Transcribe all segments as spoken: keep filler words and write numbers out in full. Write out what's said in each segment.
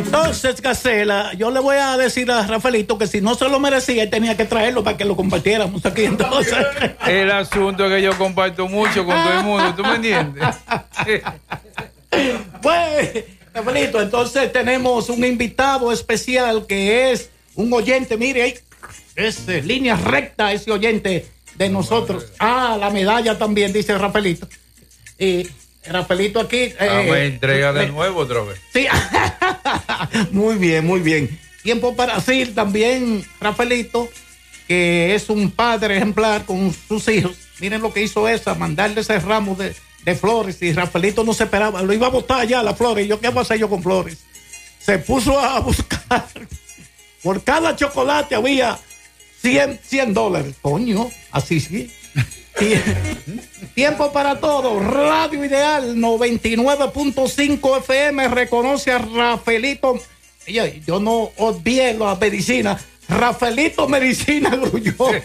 Entonces, Gacela, yo le voy a decir a Rafaelito que si no se lo merecía, él tenía que traerlo para que lo compartiéramos aquí. Entonces, el asunto es que yo comparto mucho con todo el mundo, ¿tú me entiendes? Pues, Rafaelito, entonces tenemos un invitado especial que es un oyente, mire ahí, es eh, línea recta ese oyente de nosotros. Ah, la medalla también, dice Rafaelito. Y Rafaelito aquí. Eh, ah, me entrega de eh, nuevo otra vez. Sí, muy bien, muy bien. Tiempo para decir también, Rafaelito, que es un padre ejemplar con sus hijos. Miren lo que hizo esa, mandarle ese ramo de, de flores. Y Rafaelito no se esperaba, lo iba a botar ya las flores. ¿Yo qué voy a hacer yo con flores? Se puso a buscar. Por cada chocolate había cien dólares. Coño, así sí. Tiempo para todo. Radio Ideal noventa y nueve punto cinco F M reconoce a Rafaelito. Yo no odié la medicina. Rafaelito Medicina Grullón.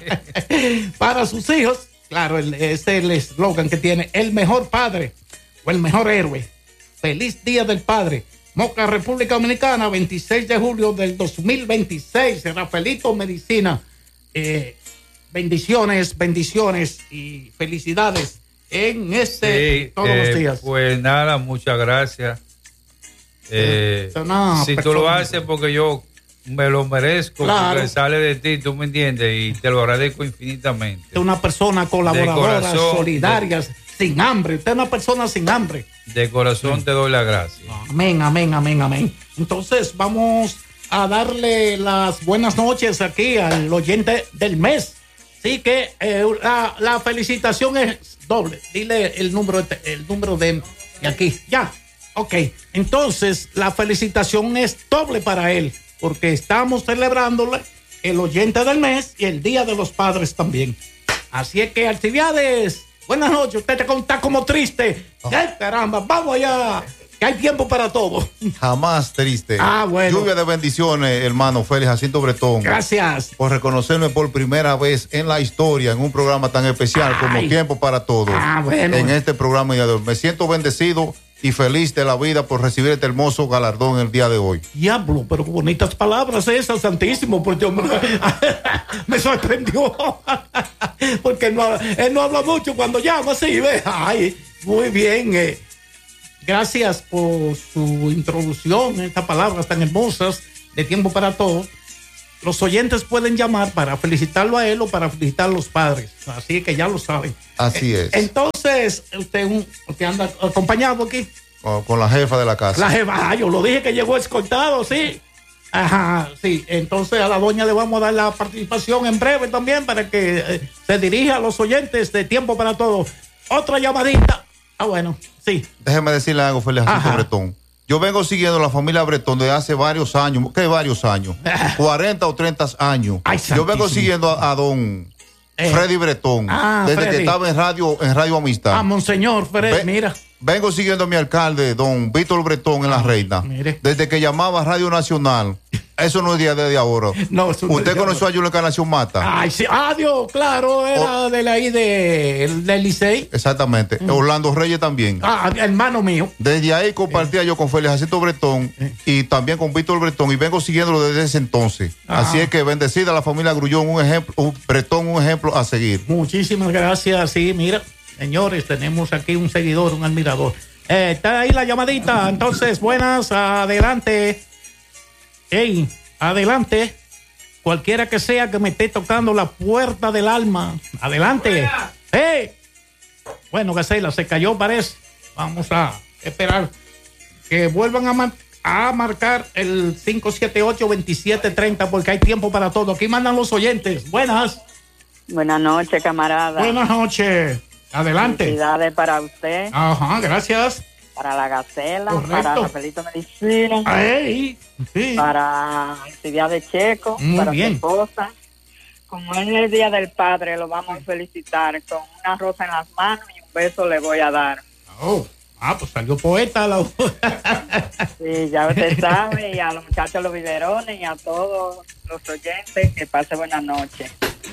Para sus hijos. Claro, el, es el eslogan que tiene: el mejor padre o el mejor héroe. Feliz Día del Padre. Moca, República Dominicana, veintiséis de julio del dos mil veintiséis. Rafaelito Medicina. Eh, bendiciones, bendiciones y felicidades en este sí, todos eh, los días. Pues nada, muchas gracias. Eh, no, si tú lo haces porque yo me lo merezco, claro, porque sale de ti, tú me entiendes, y te lo agradezco infinitamente. Usted es una persona colaboradora, corazón, solidaria, de, sin hambre. Usted es una persona sin hambre. De corazón sí. Te doy las gracias. Amén, amén, amén, amén. Entonces vamos a darle las buenas noches aquí al oyente del mes. Así que eh, la, la felicitación es doble. Dile el número, el número de, de aquí. Ya. Ok. Entonces, la felicitación es doble para él, porque estamos celebrándole el oyente del mes y el Día de los Padres también. Así es que, Alcibiades, buenas noches. Usted te está como triste. Oh. ¡Qué caramba! Vamos allá. Que hay tiempo para todo. Jamás triste. Ah, bueno. Lluvia de bendiciones, hermano Félix Jacinto Bretón. Gracias. Por reconocerme por primera vez en la historia en un programa tan especial. Ay. Como Tiempo para Todos. Ah, bueno. En este programa de hoy. Me siento bendecido y feliz de la vida por recibir este hermoso galardón el día de hoy. Diablo, pero bonitas palabras esas, Santísimo, porque me, me sorprendió. Porque no, él no habla mucho cuando llama así, ¿ves? Ay, muy bien, eh. Gracias por su introducción, estas palabras tan hermosas de Tiempo para Todos. Los oyentes pueden llamar para felicitarlo a él o para felicitar a los padres. Así que ya lo saben. Así es. Entonces, usted, un, usted anda acompañado aquí. Oh, con la jefa de la casa. La jefa, ah, yo lo dije que llegó escoltado, sí. Ajá, sí. Entonces a la doña le vamos a dar la participación en breve también para que eh, se dirija a los oyentes de Tiempo para Todos. Otra llamadita. Ah, bueno, sí. Déjeme decirle algo, Félix Jacinto Bretón. Yo vengo siguiendo a la familia Bretón desde hace varios años. ¿Qué varios años? cuarenta o treinta años. Ay, yo vengo siguiendo a, a don eh. Freddy Bretón. Ah, desde Freddy. que estaba en Radio, en Radio Amistad. Ah, Monseñor Freddy, Ve, mira. Vengo siguiendo a mi alcalde, don Víctor Bretón, en La Reina. Mire. Desde que llamaba a Radio Nacional. Eso no es día de ahora. No, ¿Usted conoció a Julio Encarnación Mata? Ay, sí. Ah, Dios, claro, era o, de la ahí de, del Licey. Exactamente. Mm. Orlando Reyes también. Ah, hermano mío. Desde ahí compartía eh. yo con Félix Jacinto Bretón eh. y también con Víctor Bretón y vengo siguiéndolo desde ese entonces. Ah. Así es que bendecida la familia Grullón, un ejemplo, un Bretón, un ejemplo a seguir. Muchísimas gracias. Sí, mira, señores, tenemos aquí un seguidor, un admirador. Eh, está ahí la llamadita. Entonces, buenas, adelante. Ey, adelante. Cualquiera que sea que me esté tocando la puerta del alma. Adelante. ¡Hey! Bueno, Gacela, se cayó, parece. Vamos a esperar que vuelvan a, mar- a marcar el cinco siete ocho, veintisiete treinta porque hay tiempo para todo. Aquí mandan los oyentes. Buenas. Buenas noches, camarada. Buenas noches. Adelante. Felicidades para usted. Ajá, gracias. Para la Gacela, correcto, para Rafaelito Medicina, Ay, sí, para el día de Checo, muy para bien. su esposa. Como es el Día del Padre, lo vamos a felicitar con una rosa en las manos y un beso le voy a dar. Oh, ah, pues salió poeta. La... Sí, ya usted sabe, y a los muchachos de los biberones y a todos los oyentes, que pase buenas noches.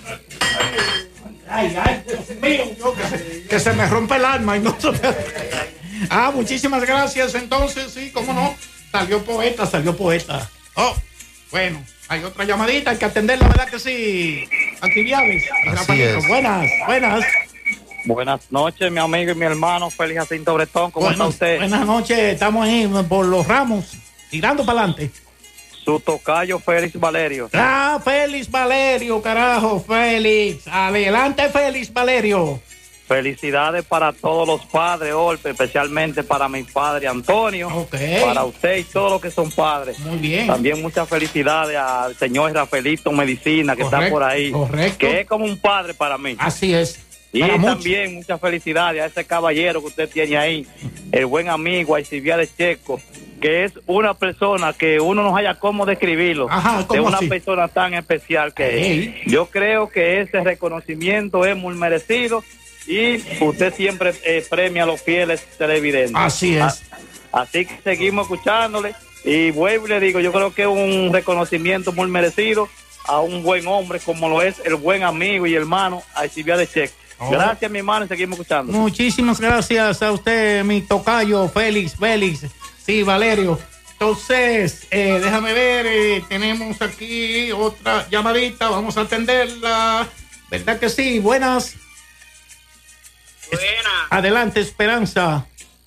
Ay, ay, Dios mío, yo que, se, que se me rompe el alma y no se me... Ah, muchísimas gracias. Entonces, sí, cómo no. Salió poeta, salió poeta. Oh, bueno, hay otra llamadita, hay que atenderla, ¿verdad que sí? Actividades. Así es. Buenas, buenas. Buenas noches, mi amigo y mi hermano Félix Jacinto Bretón. ¿Cómo Buenas, está usted? Buenas noches, estamos ahí por los ramos, tirando para adelante. Su tocayo Félix Valerio. Ah, Félix Valerio, carajo, Félix. Adelante, Félix Valerio. Felicidades para todos los padres, Olpe, especialmente para mi padre Antonio. Okay. Para usted y todos los que son padres. Muy bien. También muchas felicidades al señor Rafaelito Medicina, que Correcto, está por ahí. correcto. Que es como un padre para mí. Así es. Y Para también muchos. muchas felicidades a ese caballero que usted tiene ahí, el buen amigo Alcibiades Checo, que es una persona que uno no haya cómo describirlo. Ajá, ¿cómo es una así? persona tan especial que Ey. es. Yo creo que ese reconocimiento es muy merecido y usted siempre eh, premia a los fieles televidentes. Así es. A- así que seguimos escuchándole y vuelvo y le digo, yo creo que es un reconocimiento muy merecido a un buen hombre como lo es el buen amigo y hermano Alcibiades Checo. Oh. Gracias, mi hermano, y seguimos escuchando. Muchísimas gracias a usted, mi tocayo, Félix, Félix. Sí, Valerio. Entonces, eh, déjame ver, eh, tenemos aquí otra llamadita, vamos a atenderla. ¿Verdad que sí? Buenas. Buenas. Adelante, Esperanza.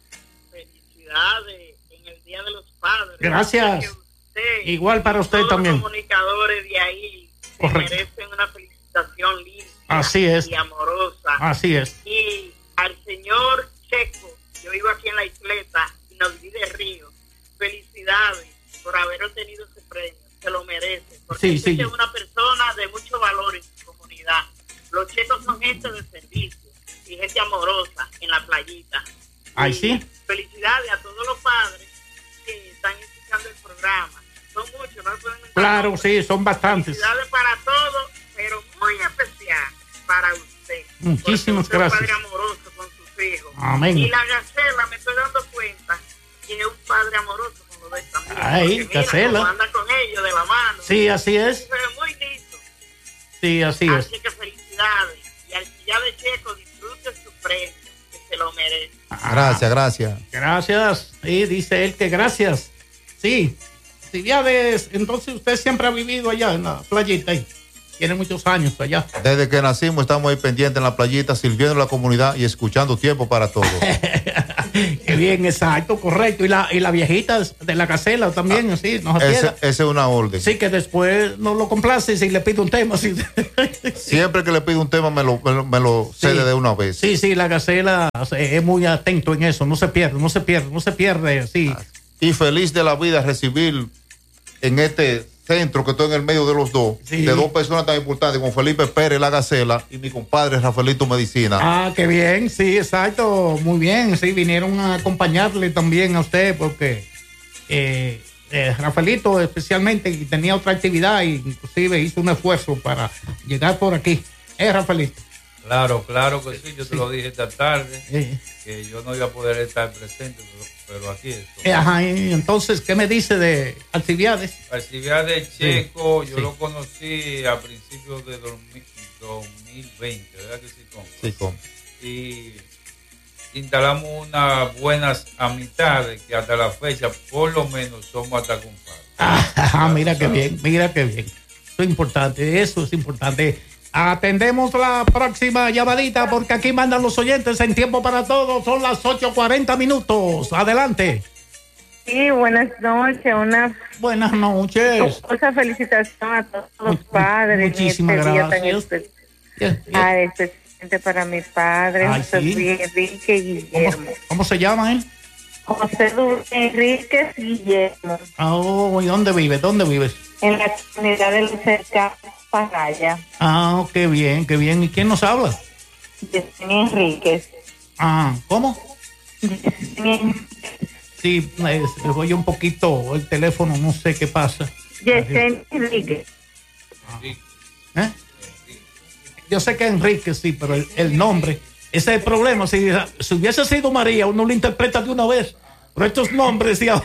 Felicidades en el Día de los Padres. Gracias. Usted Igual para usted todos también. Los comunicadores de ahí se Correcto. merecen una felicitación limpia Así es. y amorosa. Así es. Y al señor Checo, yo vivo aquí en la isleta y nos vi de Río. Felicidades por haber obtenido ese premio. Se lo merece. Porque Sí, usted sí. es una persona de mucho valor en su comunidad. Los checos son gente de servicio y gente amorosa en la playita. Ay, Y sí. felicidades a todos los padres que están escuchando el programa. Son muchos, no se pueden mencionar Claro, nombres. sí, son bastantes. Felicidades para todos, pero muy especial para usted. Muchísimas Porque usted gracias. es un padre amoroso con sus hijos. Amén. Y la Gacela, me estoy dando cuenta que es un padre amoroso con los de también. Ay, Porque mira, Gacela. como anda con ellos de la mano. Sí, así es. Se ve muy lindo. Sí, así es. Así que felicidades. Y al ya de Checo, disfrute su premio, que se lo merece. Gracias, gracias. Gracias. Sí, dice él que gracias. Sí. Actividades. Entonces usted siempre ha vivido allá en la playita ahí. Tiene muchos años allá. Desde que nacimos estamos ahí pendientes en la playita, sirviendo a la comunidad y escuchando Tiempo para Todos. Qué bien, exacto, correcto. Y la, y la viejita de la casela también, así, nos Ese- atienda. Esa es una orden. Sí, que después no lo complace si le pide un tema. Sí, Siempre que le pido un tema me lo, me lo, me lo cede de una vez. sí, sí, la gacela es muy atento en eso. No se pierde, no se pierde, no se pierde. Sí. Y feliz de la vida recibir en este centro que estoy en el medio de los dos, Sí. de dos personas tan importantes como Felipe Pérez, la Gacela, y mi compadre Rafaelito Medicina. Ah, qué bien, sí, exacto, muy bien. Sí, vinieron a acompañarle también a usted porque eh, eh, Rafaelito especialmente y tenía otra actividad e inclusive hizo un esfuerzo para llegar por aquí. ¿Eh, Rafaelito? Claro, claro que sí, yo te lo dije esta tarde, Eh, que yo no iba a poder estar presente, pero, pero aquí estoy. eh, ajá, y entonces, ¿qué me dice de Alcibiades? Alcibiades Checo, Sí, yo sí. lo conocí a principios de dos mil dos mil veinte, ¿verdad que sí, Tom? Sí, con- Y instalamos unas buenas amistades que hasta la fecha, por lo menos, somos hasta compadres. Ah, mira qué bien, mira qué bien. Eso es importante, eso es importante. Atendemos la próxima llamadita porque aquí mandan los oyentes en Tiempo para Todos. Son las ocho cuarenta minutos. Adelante. Sí, buenas noches. Una Buenas noches. cosa felicitación a todos los padres. Muchísimas en este día tan gracias. espe- Bien, bien. Ah, especialmente para mi padre, Ay, José sí. Luis Enrique ¿Cómo, Guillermo. cómo se llama él? José Luis Enrique Guillermo, Oh, ¿y dónde vive? ¿Dónde vives? en la comunidad de los cercanos Paraya. Ah, qué bien, qué bien. ¿Y quién nos habla? Yesenia Enríquez. Ah, ¿cómo? Yesenia Sí, eh, se oye un poquito el teléfono, no sé qué pasa. Yesenia Enríquez. ¿Eh? Yo sé que Enrique sí, pero el, el nombre, ese es el problema. Si, si hubiese sido María, uno lo interpreta de una vez. Pero estos nombres, ya.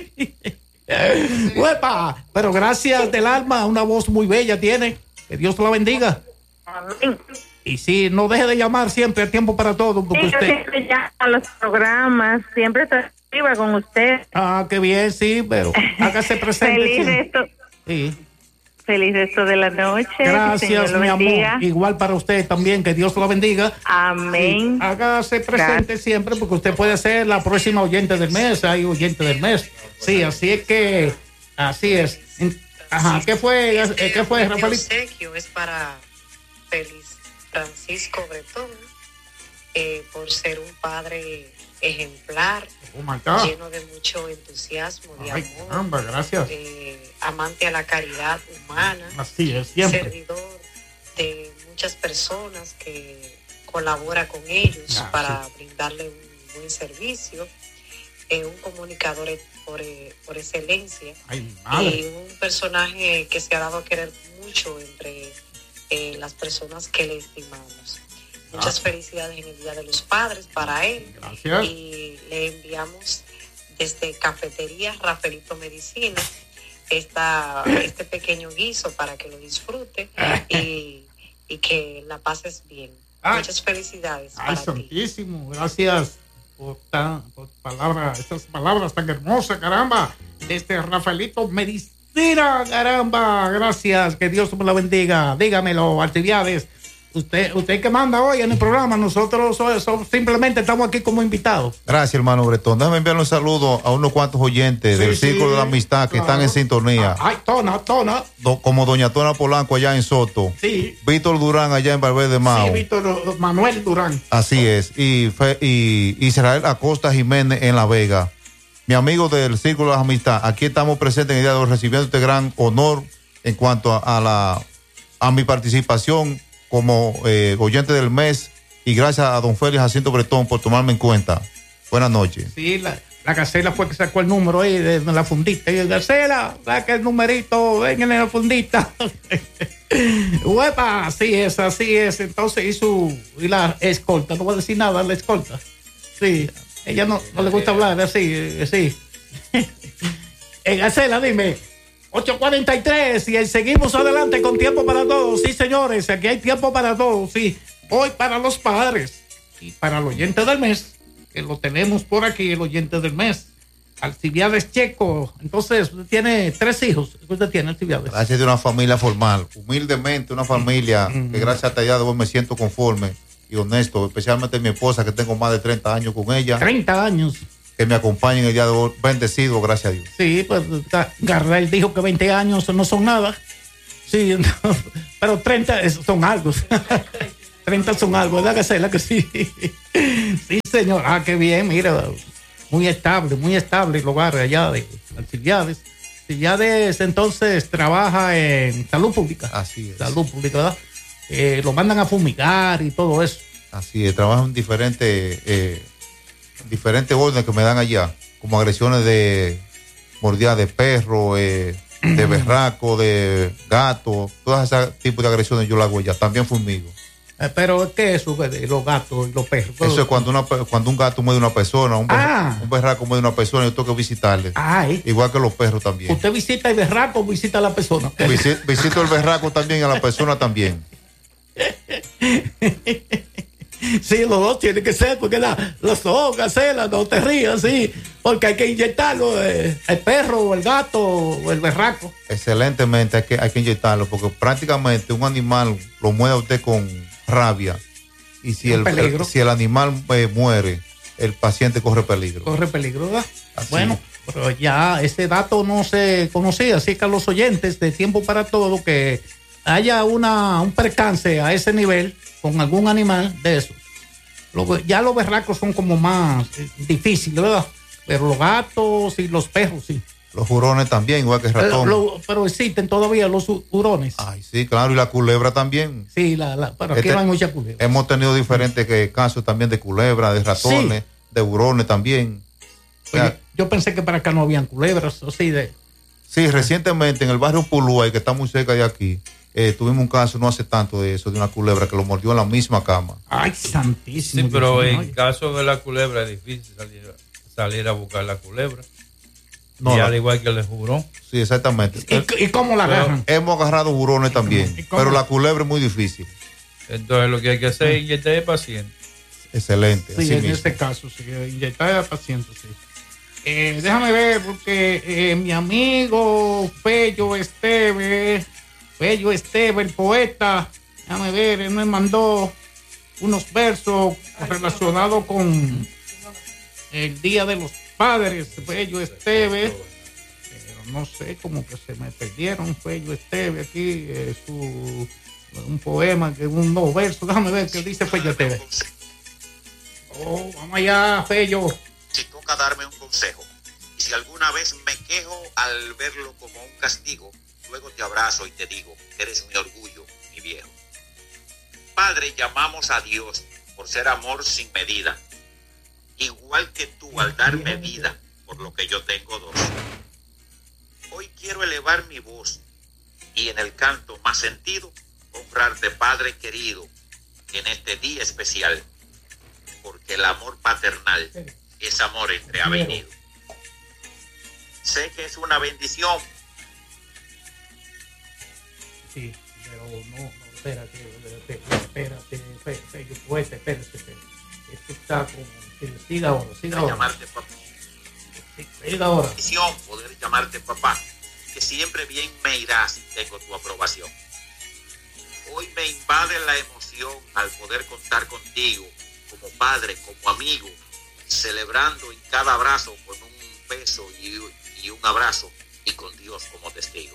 ¡Uepa! Pero gracias del alma, una voz muy bella tiene. Que Dios la bendiga. Amén. Y sí, no deje de llamar siempre a Tiempo para Todo, porque Sí, yo usted. siempre llamo a los programas, siempre estoy iba con usted. Ah, qué bien, sí, pero hágase presente. Feliz resto. Sí. Feliz resto de la noche. Gracias, mi amor. Igual para usted también, que Dios lo bendiga. Amén. Sí, hágase presente Gracias. Siempre, porque usted puede ser la próxima oyente del mes. Hay oyente del mes. Sí, así es que, así es. Ajá, ¿qué fue, qué fue, Rafael? El obsequio es para Feliz Francisco Bretón, eh, por ser un padre ejemplar, oh lleno de mucho entusiasmo, de Ay, amor, caramba, gracias. Eh, amante a la caridad humana, así es, siempre. servidor de muchas personas que colabora con ellos ah, para sí. brindarle un buen servicio, eh, un comunicador por, eh, por excelencia. Ay, y un personaje que se ha dado a querer mucho entre eh, las personas que le estimamos. Muchas ah. felicidades en el Día de los Padres para él. Gracias. Y le enviamos desde Cafetería Rafaelito Medicina esta, este pequeño guiso para que lo disfrute y, y que la pases bien. Ay. Muchas felicidades. Ay, para santísimo. Ti. Gracias por, tan, por palabras, estas palabras tan hermosas, caramba. Desde Rafaelito Medicina, caramba. Gracias. Que Dios me la bendiga. Dígamelo, Alcibiades. Usted, usted que manda hoy en el programa, nosotros so, so, simplemente estamos aquí como invitados. Gracias, hermano Bretón. Déjame enviarle un saludo a unos cuantos oyentes sí, del Círculo sí, de la Amistad que claro. están en sintonía. Ay, tona, tona. Do, como doña Tona Polanco allá en Soto. Sí. Víctor Durán allá en Valverde Mao. Sí, Víctor Manuel Durán. Así es. Y, y Israel Acosta Jiménez en La Vega. Mi amigo del Círculo de la Amistad, aquí estamos presentes en el día de hoy recibiendo este gran honor en cuanto a, a, la, a mi participación como eh, oyente del mes, y gracias a don Félix Jacinto Bretón por tomarme en cuenta. Buenas noches. Sí, la, la Gacela fue que sacó el número ahí de, de la fundita. Y el Gacela, saca el numerito, ven en la fundita. Huepa, así es, así es. Entonces, y su, y la escolta, no voy a decir nada, la escolta. Sí, ella no, no le gusta hablar así, sí. eh, Gacela, dime. ocho cuarenta y tres y seguimos adelante con tiempo para todos. Sí, señores, aquí hay tiempo para todos. Sí, hoy para los padres y para el oyente del mes, que lo tenemos por aquí, el oyente del mes, Alcibiades Checo. Entonces, usted tiene tres hijos. ¿Qué usted tiene, Alcibiades? Gracias de una familia formal, humildemente, una familia mm-hmm. que gracias a Dios me siento conforme y honesto, especialmente mi esposa, que tengo más de treinta años con ella. treinta años. Que me acompañen el día de hoy, bendecido, gracias a Dios. Sí, pues Garrel dijo que veinte años no son nada. Sí, no, pero treinta son algo. treinta son algo, ¿verdad, Gacela? Que sí. Sí, señor. Ah, qué bien, mira. Muy estable, muy estable el hogar allá de Alcibiades. Alcibiades, entonces, trabaja en salud pública. Así es. Salud pública, ¿verdad? Eh, lo mandan a fumigar y todo eso. Así es, trabaja en diferentes... Eh, diferentes órdenes que me dan allá, como agresiones de mordida de perro, eh, de berraco, de gato, todos esos tipos de agresiones yo lo hago allá, también fumigo. Eh, pero ¿qué es eso de los gatos y los perros? Eso es cuando, una, cuando un gato muerde a una persona, un, ah. un berraco muerde a una persona, yo tengo que visitarle. Ay. Igual que los perros también. ¿Usted visita el berraco o visita a la persona? Visit, visito el berraco también y a la persona también. Sí, los dos tienen que ser, porque la, los dos, Gacela, no te rías, sí, porque hay que inyectarlo, eh, el perro, o el gato, o el berraco. Excelentemente, hay que, hay que inyectarlo, porque prácticamente un animal lo muerde a usted con rabia, y si, el, el, si el animal eh, muere, el paciente corre peligro. Corre peligro, ¿verdad? Así. Bueno, pero ya ese dato no se conocía, así que a los oyentes de Tiempo para Todo, que haya una, un percance a ese nivel con algún animal de esos. Lo, ya los berracos son como más eh, difíciles, ¿verdad? Pero los gatos y los perros, sí. Los hurones también, igual que el ratón. Lo, pero existen todavía los hurones. Ay, sí, claro, y la culebra también. Sí, la, la, pero aquí este, no hay mucha culebra. Hemos tenido diferentes que, casos también de culebra, de ratones, sí. de hurones también. Oye, o sea, yo pensé que para acá no habían culebras, o sí, de... Sí, recientemente en el barrio Pulúay, que está muy cerca de aquí, Eh, tuvimos un caso no hace tanto de eso, de una culebra que lo mordió en la misma cama. Ay, santísimo. Sí, pero en Dios, caso de la culebra es difícil salir, salir a buscar la culebra. No, y al igual que el jurón. Sí, exactamente. ¿Y, ¿Y cómo la agarran? Hemos agarrado hurones también, pero la culebra es muy difícil. Entonces lo que hay que hacer es inyectar al paciente. Excelente. Sí, así en mismo. este caso, sí, inyectar al paciente, sí. Eh, déjame ver, porque eh, mi amigo Fello Esteve, Fello Esteve, el poeta, déjame ver, él me mandó unos versos relacionados con el Día de los Padres, Fello Esteve. Pero no sé, como que se me perdieron Fello Esteve aquí, eh, su, un poema, que un no verso, déjame ver qué dice Fello Esteve. Oh, vamos allá, Fello. Si toca darme un consejo, y si alguna vez me quejo al verlo como un castigo, luego te abrazo y te digo, eres mi orgullo, mi viejo. Padre, llamamos a Dios por ser amor sin medida, igual que tú al darme vida, por lo que yo tengo dos. Hoy quiero elevar mi voz y en el canto más sentido, honrarte, Padre querido, en este día especial, porque el amor paternal es amor entreavenido. Sé que es una bendición. Sí, pero no, no, espérate, espérate, espérate, espérate, espérate, espérate, espérate. Esto está como, siga ahora, siga ahora. Llamarte papá. Siga ahora. Bendición poder llamarte papá, que siempre bien me irá si tengo tu aprobación. Hoy me invade la emoción al poder contar contigo, como padre, como amigo, celebrando en cada abrazo con un beso y, y un abrazo y con Dios como testigo.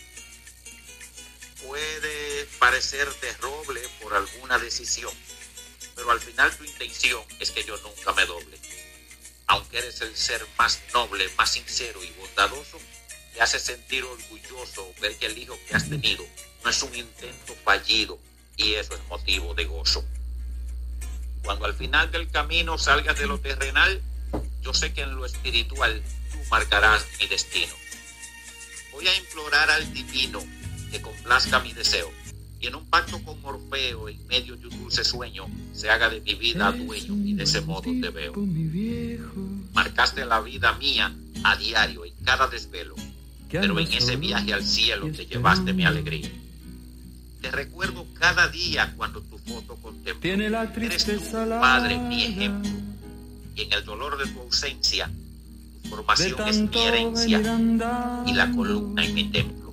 Puede parecer de roble por alguna decisión, pero al final tu intención es que yo nunca me doble. Aunque eres el ser más noble, más sincero y bondadoso, te hace sentir orgulloso ver que el hijo que has tenido no es un intento fallido y eso es motivo de gozo. Cuando al final del camino salgas de lo terrenal, yo sé que en lo espiritual tú marcarás mi destino. Voy a implorar al divino que complazca mi deseo y en un pacto con Morfeo en medio de un dulce sueño se haga de mi vida dueño y de ese modo te veo. Marcaste la vida mía a diario en cada desvelo, pero en ese viaje al cielo te llevaste mi alegría. Te recuerdo cada día cuando tu foto contemplo. Eres tu padre, mi ejemplo. Y en el dolor de tu ausencia, tu formación es mi herencia y la columna en mi templo.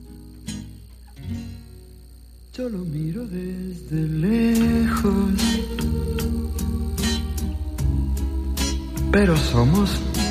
Yo lo miro desde lejos, pero somos